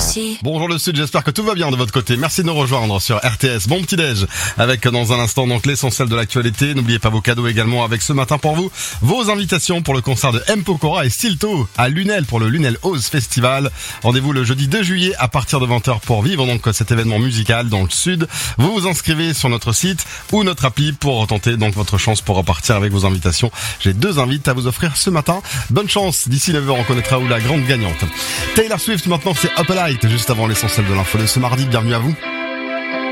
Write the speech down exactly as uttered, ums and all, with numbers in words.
Bonjour le Sud, j'espère que tout va bien de votre côté. Merci de nous rejoindre sur R T S. Bon petit déj avec dans un instant donc l'essentiel de l'actualité. N'oubliez pas vos cadeaux également avec ce matin pour vous. Vos invitations pour le concert de M. Pokora et Stilto à Lunel pour le Lunel Oz Festival. Rendez-vous le jeudi deux juillet à partir de vingt heures pour vivre donc cet événement musical dans le Sud. Vous vous inscrivez sur notre site ou notre appli pour tenter donc votre chance pour repartir avec vos invitations. J'ai deux invites à vous offrir ce matin. Bonne chance. D'ici neuf heures, on connaîtra où la grande gagnante. Taylor Swift maintenant, c'est Up Light juste avant l'essentiel de l'info de ce mardi. Bienvenue à vous.